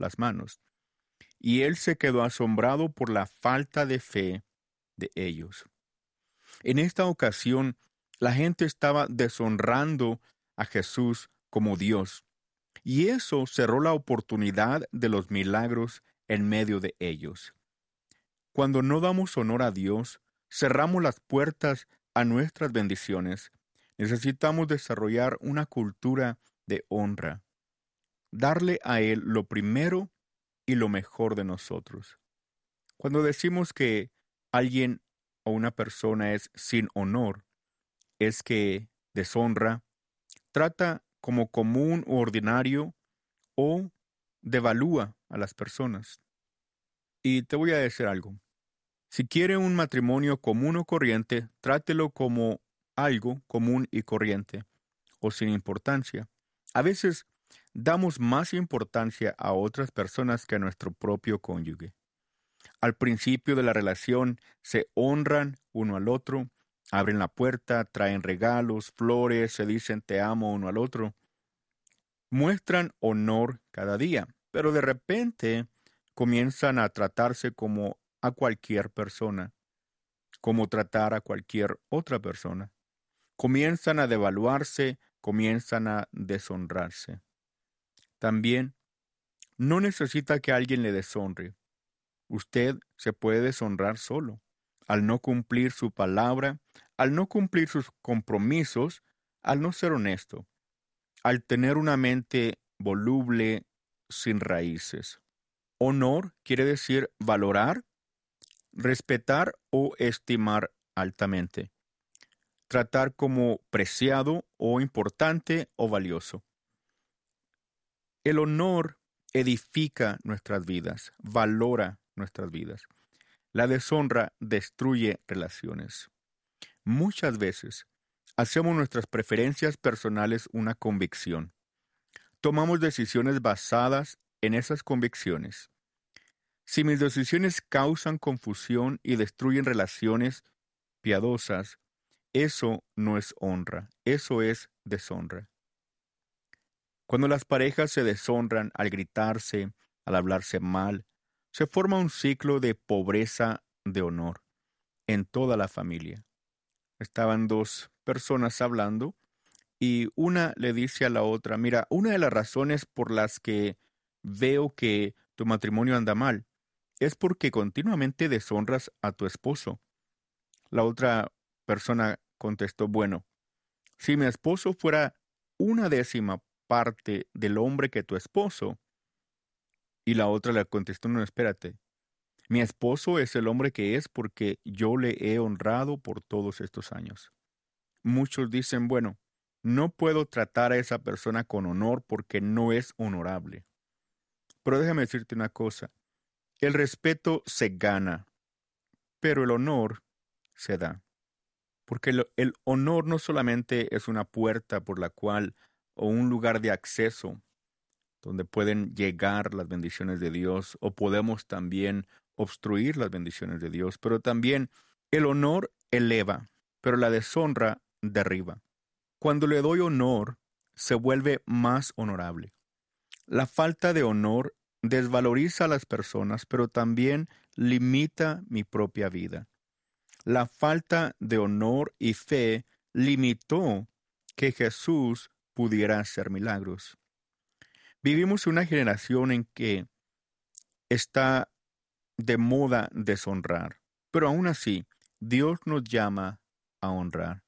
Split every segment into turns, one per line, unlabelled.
las manos. Y él se quedó asombrado por la falta de fe de ellos. En esta ocasión, la gente estaba deshonrando a Jesús como Dios, y eso cerró la oportunidad de los milagros en medio de ellos. Cuando no damos honor a Dios, cerramos las puertas a nuestras bendiciones. Necesitamos desarrollar una cultura de honra, darle a Él lo primero y lo mejor de nosotros. Cuando decimos que alguien o una persona es sin honor, es que deshonra, trata como común o ordinario o devalúa a las personas. Y te voy a decir algo. Si quiere un matrimonio común o corriente, trátelo como algo común y corriente o sin importancia. A veces damos más importancia a otras personas que a nuestro propio cónyuge. Al principio de la relación se honran uno al otro, abren la puerta, traen regalos, flores, se dicen te amo uno al otro. Muestran honor cada día, pero de repente comienzan a tratarse como a cualquier persona, como tratar a cualquier otra persona. Comienzan a devaluarse, comienzan a deshonrarse. También no necesita que alguien le deshonre. Usted se puede deshonrar solo, al no cumplir su palabra, al no cumplir sus compromisos, al no ser honesto, al tener una mente voluble sin raíces. Honor quiere decir valorar, respetar o estimar altamente. Tratar como preciado o importante o valioso. El honor edifica nuestras vidas, valora nuestras vidas. La deshonra destruye relaciones. Muchas veces hacemos nuestras preferencias personales una convicción. Tomamos decisiones basadas en esas convicciones. Si mis decisiones causan confusión y destruyen relaciones piadosas, eso no es honra, eso es deshonra. Cuando las parejas se deshonran al gritarse, al hablarse mal, se forma un ciclo de pobreza de honor en toda la familia. Estaban dos personas hablando y una le dice a la otra, mira, una de las razones por las que veo que tu matrimonio anda mal es porque continuamente deshonras a tu esposo. La otra persona contestó, bueno, si mi esposo fuera 1/10 parte del hombre que tu esposo, y la otra le contestó, no, espérate, mi esposo es el hombre que es porque yo le he honrado por todos estos años. Muchos dicen, bueno, no puedo tratar a esa persona con honor porque no es honorable. Pero déjame decirte una cosa, el respeto se gana, pero el honor se da. Porque el honor no solamente es una puerta por la cual o un lugar de acceso donde pueden llegar las bendiciones de Dios o podemos también obstruir las bendiciones de Dios, pero también el honor eleva, pero la deshonra derriba. Cuando le doy honor, se vuelve más honorable. La falta de honor desvaloriza a las personas, pero también limita mi propia vida. La falta de honor y fe limitó que Jesús pudiera hacer milagros. Vivimos una generación en que está de moda deshonrar, pero aún así, Dios nos llama a honrar.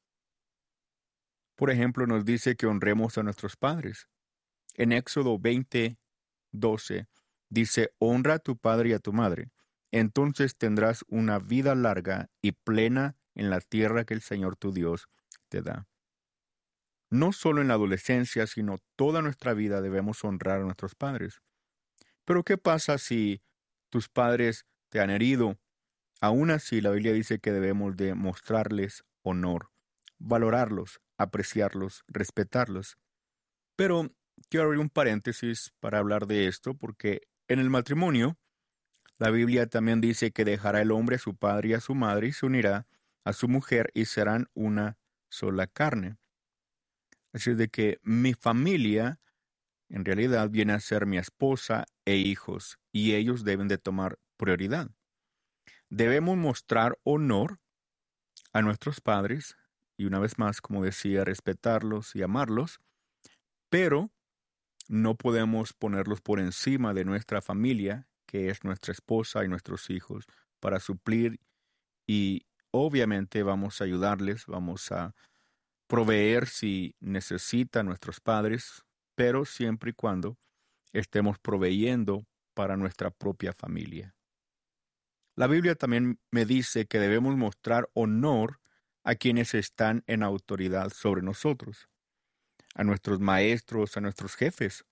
Por ejemplo, nos dice que honremos a nuestros padres. En Éxodo 20:12 dice, honra a tu padre y a tu madre, entonces tendrás una vida larga y plena en la tierra que el Señor tu Dios te da. No solo en la adolescencia, sino toda nuestra vida debemos honrar a nuestros padres. Pero ¿qué pasa si tus padres te han herido? Aún así, la Biblia dice que debemos de mostrarles honor, valorarlos, apreciarlos, respetarlos. Pero quiero abrir un paréntesis para hablar de esto, porque en el matrimonio, la Biblia también dice que dejará el hombre a su padre y a su madre y se unirá a su mujer y serán una sola carne. Así es de que mi familia en realidad viene a ser mi esposa e hijos, y ellos deben de tomar prioridad. Debemos mostrar honor a nuestros padres, y una vez más, como decía, respetarlos y amarlos, pero no podemos ponerlos por encima de nuestra familia, que es nuestra esposa y nuestros hijos, para suplir, y obviamente vamos a ayudarles, vamos a proveer si necesitan nuestros padres, pero siempre y cuando estemos proveyendo para nuestra propia familia. La Biblia también me dice que debemos mostrar honor a quienes están en autoridad sobre nosotros, a nuestros maestros, a nuestros jefes.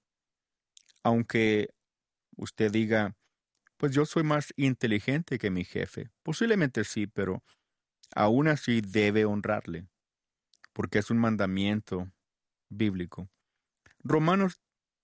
Aunque usted diga, pues yo soy más inteligente que mi jefe, posiblemente sí, pero aún así debe honrarle, porque es un mandamiento bíblico. Romanos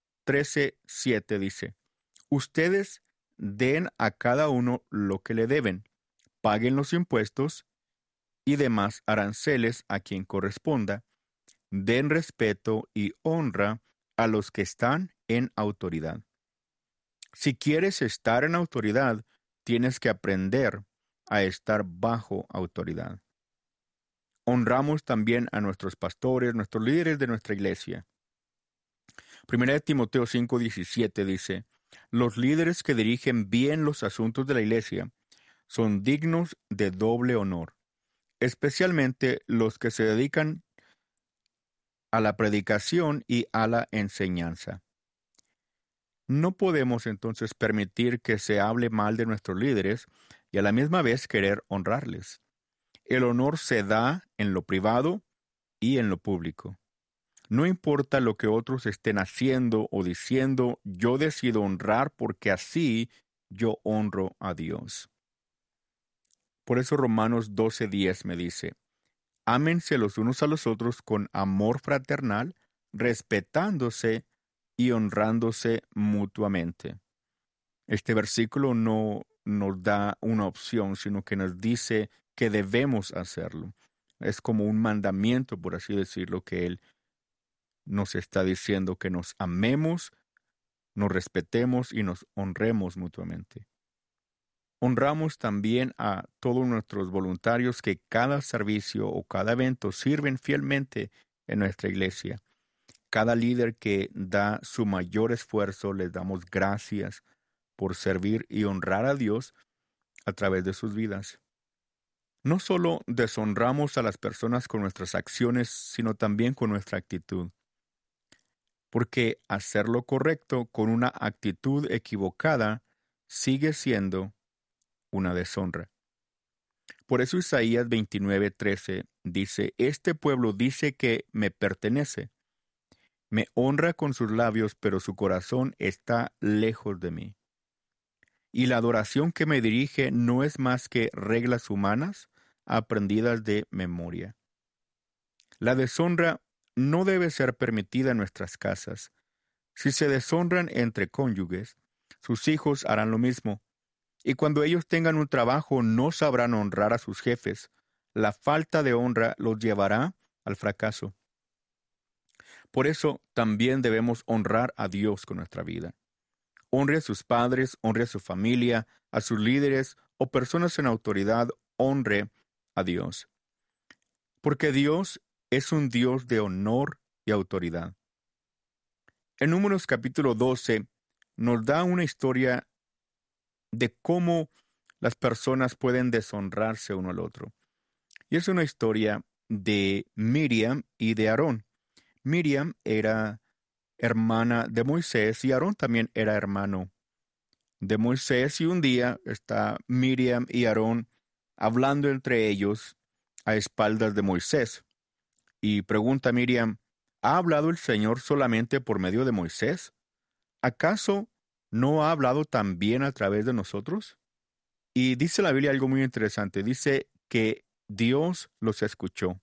13:7 dice, ustedes den a cada uno lo que le deben, paguen los impuestos y demás aranceles a quien corresponda, den respeto y honra a los que están en autoridad. Si quieres estar en autoridad, tienes que aprender a estar bajo autoridad. Honramos también a nuestros pastores, nuestros líderes de nuestra iglesia. 1 Timoteo 5:17 dice, los líderes que dirigen bien los asuntos de la iglesia son dignos de doble honor, especialmente los que se dedican a la predicación y a la enseñanza. No podemos entonces permitir que se hable mal de nuestros líderes y a la misma vez querer honrarles. El honor se da en lo privado y en lo público. No importa lo que otros estén haciendo o diciendo, yo decido honrar porque así yo honro a Dios. Por eso Romanos 12:10 me dice, ámense los unos a los otros con amor fraternal, respetándose y honrándose mutuamente. Este versículo no nos da una opción, sino que nos dice que debemos hacerlo. Es como un mandamiento, por así decirlo, que Él nos está diciendo que nos amemos, nos respetemos y nos honremos mutuamente. Honramos también a todos nuestros voluntarios que cada servicio o cada evento sirven fielmente en nuestra iglesia. Cada líder que da su mayor esfuerzo, les damos gracias por servir y honrar a Dios a través de sus vidas. No solo deshonramos a las personas con nuestras acciones, sino también con nuestra actitud. Porque hacer lo correcto con una actitud equivocada sigue siendo una deshonra. Por eso Isaías 29:13 dice, este pueblo dice que me pertenece, me honra con sus labios, pero su corazón está lejos de mí. Y la adoración que me dirige no es más que reglas humanas aprendidas de memoria. La deshonra no debe ser permitida en nuestras casas. Si se deshonran entre cónyuges, sus hijos harán lo mismo. Y cuando ellos tengan un trabajo, no sabrán honrar a sus jefes. La falta de honra los llevará al fracaso. Por eso también debemos honrar a Dios con nuestra vida. Honre a sus padres, honre a su familia, a sus líderes o personas en autoridad, honre a Dios. Porque Dios es un Dios de honor y autoridad. En Números capítulo 12 nos da una historia de cómo las personas pueden deshonrarse uno al otro. Y es una historia de Miriam y de Aarón. Miriam era hermana de Moisés y Aarón también era hermano de Moisés. Y un día está Miriam y Aarón hablando entre ellos a espaldas de Moisés. Y pregunta Miriam, ¿ha hablado el Señor solamente por medio de Moisés? ¿Acaso no ha hablado también a través de nosotros? Y dice la Biblia algo muy interesante. Dice que Dios los escuchó.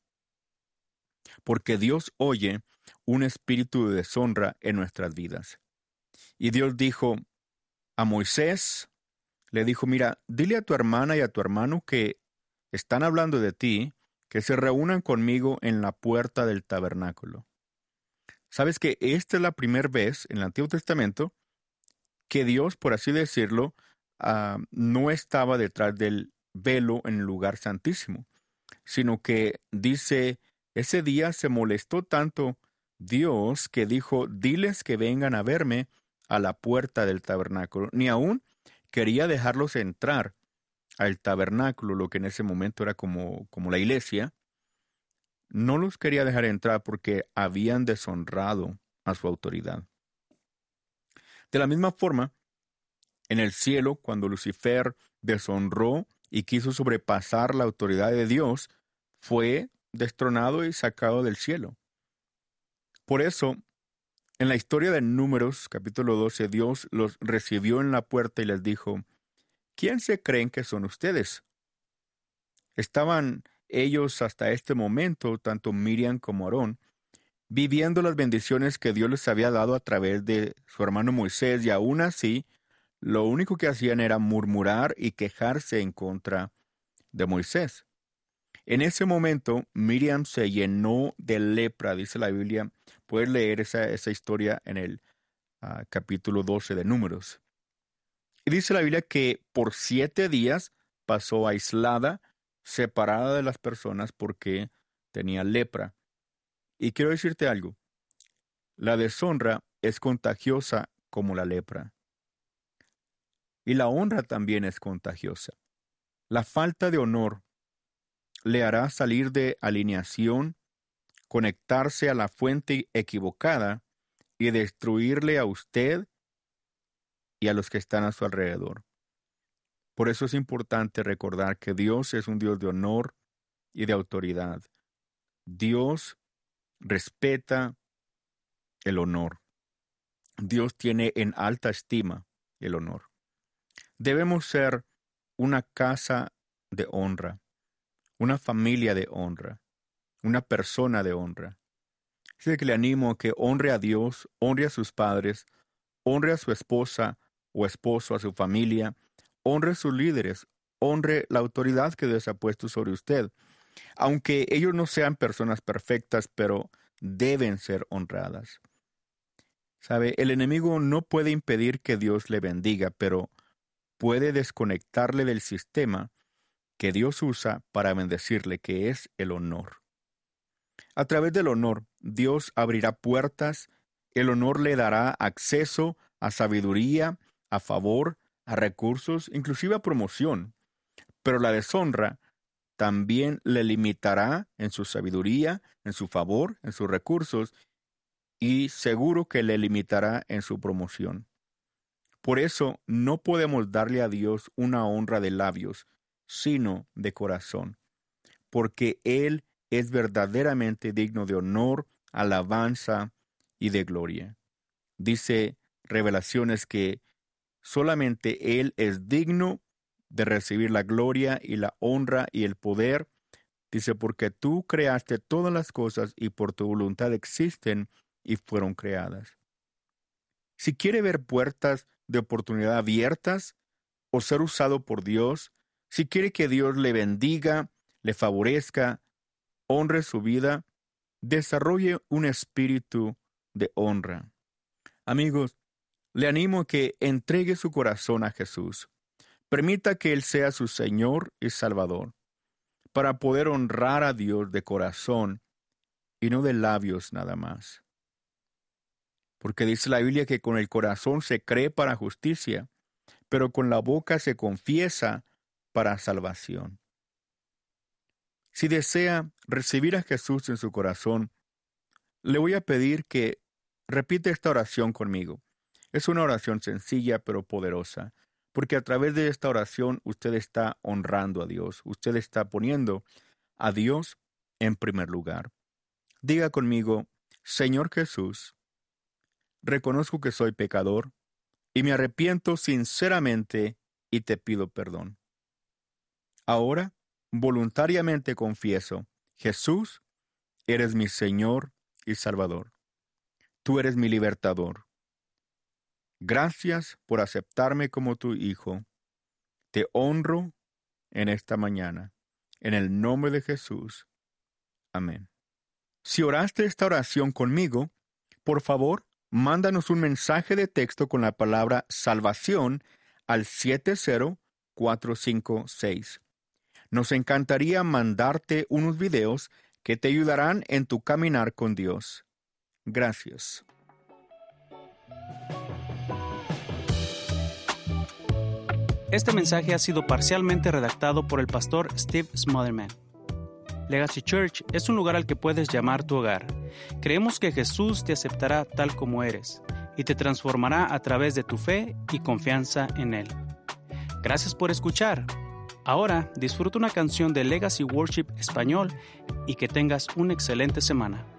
Porque Dios oye un espíritu de deshonra en nuestras vidas. Y Dios dijo a Moisés, le dijo, mira, dile a tu hermana y a tu hermano que están hablando de ti, que se reúnan conmigo en la puerta del tabernáculo. Sabes que esta es la primera vez en el Antiguo Testamento que Dios, por así decirlo, no estaba detrás del velo en el lugar santísimo, sino que dice, ese día se molestó tanto Dios que dijo, diles que vengan a verme a la puerta del tabernáculo. Ni aún quería dejarlos entrar al tabernáculo, lo que en ese momento era como la iglesia. No los quería dejar entrar porque habían deshonrado a su autoridad. De la misma forma, en el cielo, cuando Lucifer deshonró y quiso sobrepasar la autoridad de Dios, fue destronado y sacado del cielo. Por eso, en la historia de Números, capítulo 12, Dios los recibió en la puerta y les dijo, ¿quién se creen que son ustedes? Estaban ellos hasta este momento, tanto Miriam como Aarón, viviendo las bendiciones que Dios les había dado a través de su hermano Moisés, y aún así, lo único que hacían era murmurar y quejarse en contra de Moisés. En ese momento, Miriam se llenó de lepra, dice la Biblia. Puedes leer esa historia en el capítulo 12 de Números. Y dice la Biblia que por 7 días pasó aislada, separada de las personas porque tenía lepra. Y quiero decirte algo, la deshonra es contagiosa como la lepra. Y la honra también es contagiosa. La falta de honor le hará salir de alineación, conectarse a la fuente equivocada y destruirle a usted y a los que están a su alrededor. Por eso es importante recordar que Dios es un Dios de honor y de autoridad. Dios respeta el honor. Dios tiene en alta estima el honor. Debemos ser una casa de honra, una familia de honra, una persona de honra. Así que le animo a que honre a Dios, honre a sus padres, honre a su esposa o esposo, a su familia, honre a sus líderes, honre la autoridad que Dios ha puesto sobre usted. Aunque ellos no sean personas perfectas, pero deben ser honradas. ¿Sabe? El enemigo no puede impedir que Dios le bendiga, pero puede desconectarle del sistema que Dios usa para bendecirle, que es el honor. A través del honor, Dios abrirá puertas, el honor le dará acceso a sabiduría, a favor, a recursos, inclusive a promoción. Pero la deshonra también le limitará en su sabiduría, en su favor, en sus recursos, y seguro que le limitará en su promoción. Por eso no podemos darle a Dios una honra de labios, sino de corazón, porque Él es verdaderamente digno de honor, alabanza y de gloria. Dice Revelaciones que solamente Él es digno de recibir la gloria y la honra y el poder. Dice, porque tú creaste todas las cosas y por tu voluntad existen y fueron creadas. Si quiere ver puertas de oportunidad abiertas o ser usado por Dios, si quiere que Dios le bendiga, le favorezca, honre su vida, desarrolle un espíritu de honra. Amigos, le animo a que entregue su corazón a Jesús. Permita que Él sea su Señor y Salvador, para poder honrar a Dios de corazón y no de labios nada más. Porque dice la Biblia que con el corazón se cree para justicia, pero con la boca se confiesa para salvación. Si desea recibir a Jesús en su corazón, le voy a pedir que repita esta oración conmigo. Es una oración sencilla pero poderosa, porque a través de esta oración usted está honrando a Dios, usted está poniendo a Dios en primer lugar. Diga conmigo, Señor Jesús, reconozco que soy pecador y me arrepiento sinceramente y te pido perdón. Ahora, voluntariamente confieso, Jesús, eres mi Señor y Salvador. Tú eres mi libertador. Gracias por aceptarme como tu Hijo. Te honro en esta mañana. En el nombre de Jesús. Amén. Si oraste esta oración conmigo, Por favor, mándanos un mensaje de texto con la palabra salvación al 70456. Nos encantaría mandarte unos videos que te ayudarán en tu caminar con Dios. Gracias.
Este mensaje ha sido parcialmente redactado por el pastor Steve Smotherman. Legacy Church es un lugar al que puedes llamar tu hogar. Creemos que Jesús te aceptará tal como eres y te transformará a través de tu fe y confianza en Él. Gracias por escuchar. Ahora disfruta una canción de Legacy Worship Español y que tengas una excelente semana.